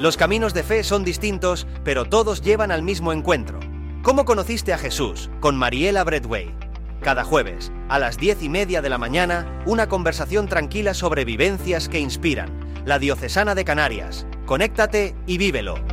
Los caminos de fe son distintos, pero todos llevan al mismo encuentro. ¿Cómo conociste a Jesús? Con Mariela Bradway. Cada jueves, a las 10:30 de la mañana, una conversación tranquila sobre vivencias que inspiran. La Diocesana de Canarias. Conéctate y vívelo.